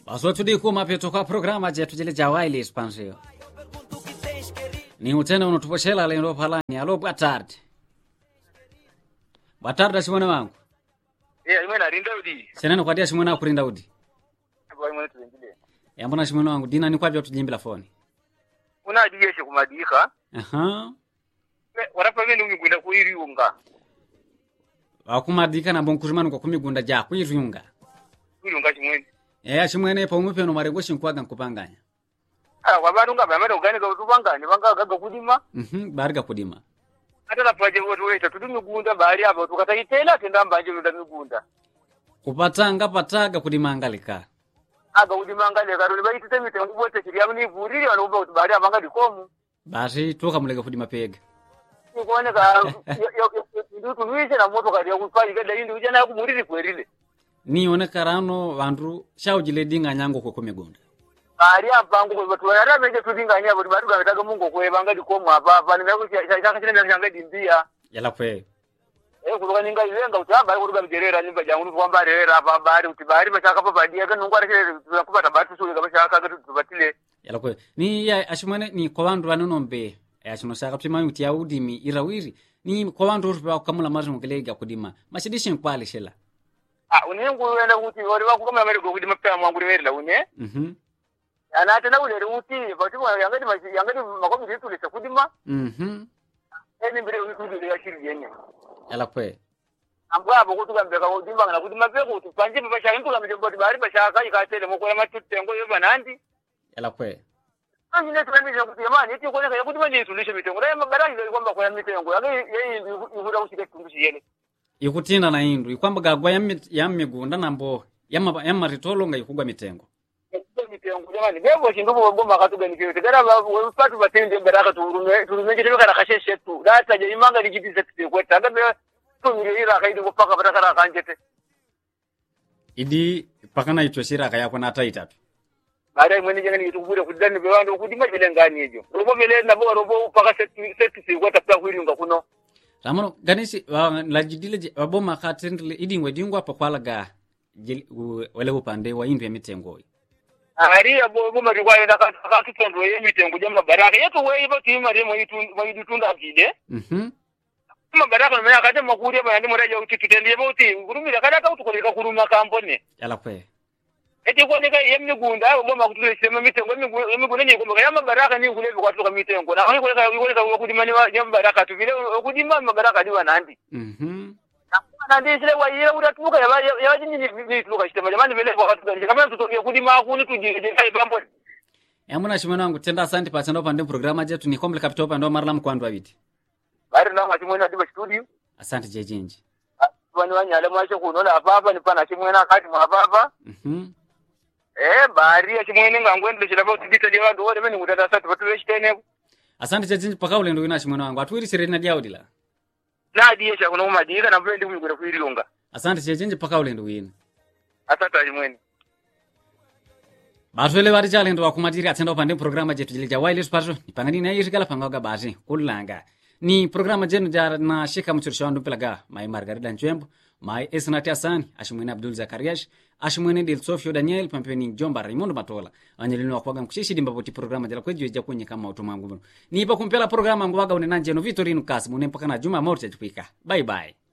Passou tudo com uma petoca programa de tujele jawaili expansio. Ni utenda unotuposhela lendo palani. Alô, boa tarde. Boa tarde Simona wangu. Imena rinda udi. Seneno kwa dia Simona kurinda udi. Kwa imena tuendele. Mbona Simona wangu dina ni kwa vya tujimbila phone. Unajigeshe kumadika. Aha. Warapa mimi ngikunda kuiriunga. Akumadika na bonkurimanu kwa kumigunda ja kuiriunga. Kuiriunga chimweni. Chimwene pa umupe no marengo shinkwaga nkupanganya. Kwa barunga bamara uganika utubanganya banga gaga kudima. Bariga kudima. Hata la paje wote weta tudumigunda bari hapo tukataitela tenda mbanje ndo migunda. Kupatanga pataga kudima angalika. Aga kudima angalika ruli baiti temite ngobote kiriamu ni vuriri wanoba utubari abanga dikomu. Basi toka mulega kudima pega. Nikuone ka ndio tunuishe na moto kali ya kufaji kada hindi ujana kumuriri kwerile. Ni one karano vandu shaujile dinga nyango kwa kumigunda. Bari apangu kwa watu wana meje tudinga nya bodi badu gametaga mungu kwa banga dikomu hapa ni meko shaka chine nyanga dimbia. Yala kwe. Kuruka ninga ilenga utaba kuruka bijerera nyumba jangu kwamba rera hapa bari utibari bashaka pa badia kana ngwara kile kupata batu suri kabashaka katu tubatile. Yala kwe. Ni ya ashimane ni kwa vandu vanonombe. Ashino saka pima yuti ya udimi irawiri. Ni kwa vandu rupa kamula mazi mkilega kudima. Mashidishi nkwali shela. Unengu wenda kuti wali wako kama Amerika kudima pia mwangu rewela une. Ana tena ule ruti batu yangadi makomi yetu lesa kudima. Eni mbere ukudile ya shiri yenye. Yala kwe. Ambwa abo kutuka mbeka kudima na kudima pia kutupanje baba ntu la mjombo bari bashaka ikatele mukora matutengo yoba nandi. Yala kwe. Nje tunamije kutimani eti kuoneka ya kudima ni tulishe mitengo. Na mabaraki ndio kwamba kwa mitengo. Yeye yuhura usike tundushi yele. Ikutinda na indu ikwamba gagwa ya migunda nambo yama ritolonga ikugwa mitengo. Mitengo jamani bebo chindubo bomba katuga nikiyote gara wapatu batende baraka turume kitebe kana kasheshe tu data je imanga likitiza kweta ngabe tumirira kaidi kupaka baraka kanjete idi pakana itoshira kaya kuna taitatu baada mwene jengani itubure kudani bewando kudima jelengani hiyo robo bele na bo robo paka set kweta pia kuilinga kuno Ramano ganisi lajidile waboma katendle idingwe dingwa pakwalaga wale upande wa indu ya mitengo. Ari abo mari kwa enda kakitondo ye mitengo jamma baraka yetu we ibo timari mo idutunda kide. Kama baraka mena kaje makuri aba ndi moraje utitende yebo uti ngurumira kada ka utukoleka kuruma kambone. Yala kwe. Eti ko nika yemni gunda abo makutule sema mitengo emigunda nye kumba yama baraka ni kulebe kwa tuka mitengo. Na ko ko kudimani wa jamma baraka tu vile kudima mabaraka diwa nandi. Nandi sile wa yeye uratuka ya jini ni tuka shitema jamani vile kwa tuka kama tutoke kudima kuni tujije kai bambo. Yamuna shimwana wangu tenda asante pa tendo pande programa jetu ni komple kapito pa ndo marla mkwandu abiti. Bari na machimwena diba studio. Asante jejinji. Wani wanyale mwacho kunola hapa ni pana chimwena kati mwa hapa. Bari ya chimwene ngangwende chilaba utibita dia wandu wale meni ngudada asante patu shitene. Asante jejinji paka ule ndo ina shimwana wangu. Atuiri sirena dia udila. Na dia cha kuna madika na mwendi mwingine kuirilunga. Asante jejinji paka ule ndo wina. Asante chimwene. Batwele bari chale ndo wakumatiri atenda pande programa jetu jilija wireless parso. Nipangani na yirikala pangaga basi kulanga. Ni programa jenu jara na shika mchurisha wandu pelaga. Mai Margarida Nchwembo, mai Esnati Asani, Ashimwene Abdul Zakariash, Ashimwene Del Sofio Daniel, Pampeni Jomba Raimondo Matola. Anyelinu wakwaga mkushishi dimba poti programa jala kweju ya kwenye kama utumangu. Ni ipa kumpela programa ngwaga unenanje no Vitorino Kasi. Munempaka na Juma Morte chupika. Bye bye.